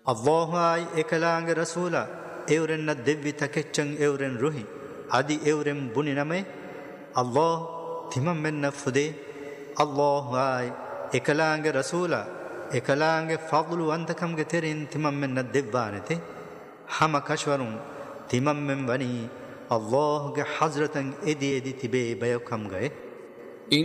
الله آي إكلانغ رسولا إورن الدبي تكتشن إورن روحي أدي إورن بني نمي الله تمام من نفدي الله آي إكلانغ رسولا إكلانغ فضل وانتكم كتيرين تمام من الدبانتي حما كشورون تمام من بني الله حضرة إدي تبي بيوكم غي